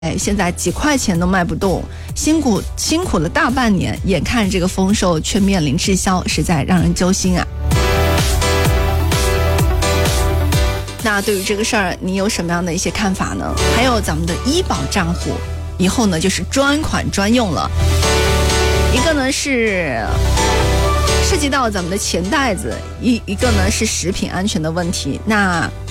现在几块钱都卖不动，辛苦了大半年，眼看这个丰收却面临滞销，实在让人揪心啊。那对于这个事儿，你有什么样的一些看法呢？还有咱们的医保账户，以后呢就是专款专用了。一个呢是涉及到咱们的钱袋子，一个呢是食品安全的问题。那